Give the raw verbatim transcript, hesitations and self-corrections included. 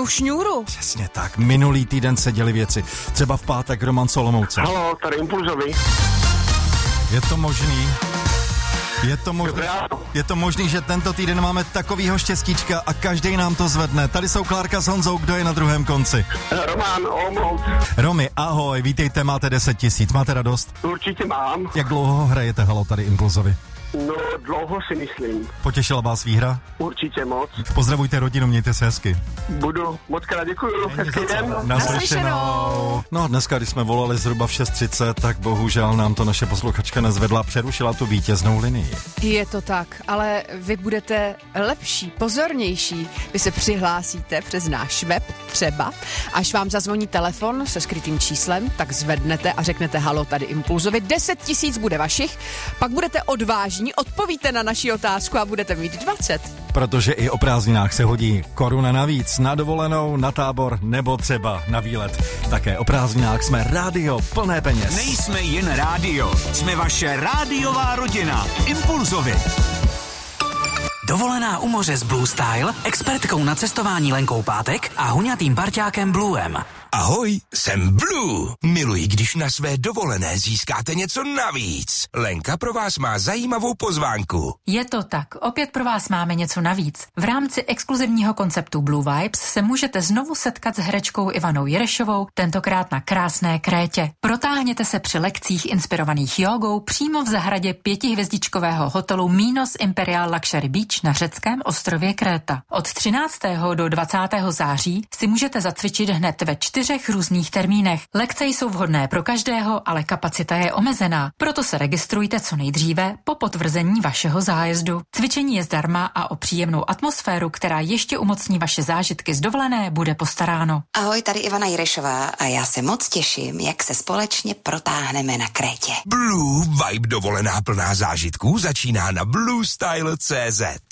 nějakou šňůru. Přesně tak, minulý týden se děly věci. Třeba v pátek Roman z Olomouce. Haló, tady Impulzovi. Je to možný? Je to možný, je to možný, že tento týden máme takovýho štěstíčka a každý nám to zvedne. Tady jsou Klárka s Honzou, kdo je na druhém konci? Roman, Olomouc. Romy, ahoj, vítejte, máte deset tisíc, máte radost? Určitě mám. Jak dlouho hrajete halo tady Impulzovi? No, dlouho si myslím. Potěšila vás výhra? Určitě moc. Pozdravujte rodinu, mějte se hezky. Budu, moc krát děkuju. Hezký den. Naslyšenou. No dneska, když jsme volali zhruba v šest třicet, tak bohužel nám to naše posluchačka nezvedla, přerušila tu vítěznou linii. Je to tak, ale vy budete lepší, pozornější. Vy se přihlásíte přes náš web třeba, až vám zazvoní telefon se skrytým číslem, tak zvednete a řeknete halo tady Impulzovi. deset tisíc bude vašich, pak budete odvážní, odpovíte na naši otázku a budete mít dvacet. Protože i o prázdninách se hodí koruna navíc na dovolenou, na tábor nebo třeba na výlet. Také o prázdninách jsme rádio plné peněz. Nejsme jen rádio, jsme vaše rádiová rodina. Impulzovi. Dovolená u moře s Blue Style, expertkou na cestování Lenkou Pátek a huňatým parťákem Bluem. Ahoj, jsem Blue. Miluji, když na své dovolené získáte něco navíc. Lenka pro vás má zajímavou pozvánku. Je to tak, opět pro vás máme něco navíc. V rámci exkluzivního konceptu Blue Vibes se můžete znovu setkat s herečkou Ivanou Jirešovou, tentokrát na krásné Krétě. Protáhněte se při lekcích inspirovaných jogou přímo v zahradě pětihvězdičkového hotelu Minos Imperial Luxury Beach na řeckém ostrově Kréta. Od třináctého do dvacátého září si můžete zacvičit hned ve čtyřech různých termínech. Lekce jsou vhodné pro každého, ale kapacita je omezená, proto se registrujte co nejdříve po potvrzení vašeho zájezdu. Cvičení je zdarma a o příjemnou atmosféru, která ještě umocní vaše zážitky z dovolené, bude postaráno. Ahoj, tady Ivana Jirešová a já se moc těším, jak se společně protáhneme na Krétě. Blue Vibe dovolená plná zážitků začíná na blue style tečka cé zet.